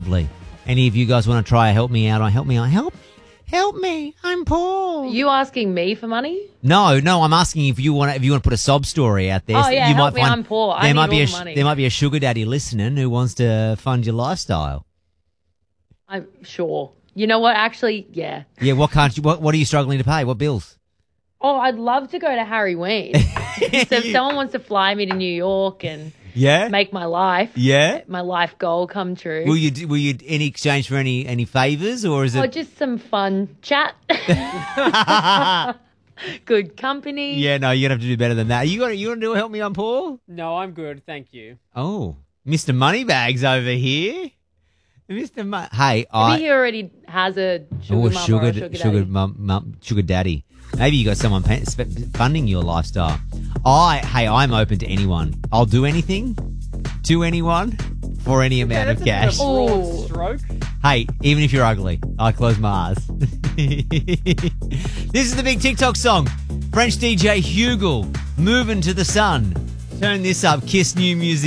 ugly. Any of you guys want to try help me out on help me out? Help me. I'm poor. Are you asking me for money? No, I'm asking if you want to put a sob story out there. Oh, yeah, you help me, I'm poor. I need all the money. There might be a sugar daddy listening who wants to fund your lifestyle. I'm sure. You know what? Actually, yeah. Yeah, what are you struggling to pay? What bills? Oh, I'd love to go to Harry Ween. So if someone wants to fly me to New York and make my life goal come true. Will you in exchange for any favors, or is it? Oh, just some fun chat. Good company. Yeah, no, you're gonna have to do better than that. You gonna do help me, I'm poor? No, I'm good, thank you. Oh, Mr. Moneybags over here. Mr. Hey, maybe he already has a sugar daddy. Maybe you got someone funding your lifestyle. I'm open to anyone. I'll do anything to anyone for any amount of cash. Oh, stroke. Hey, even if you're ugly, I close my eyes. This is the big TikTok song. French DJ Hugel, Moving to the Sun. Turn this up. Kiss new music.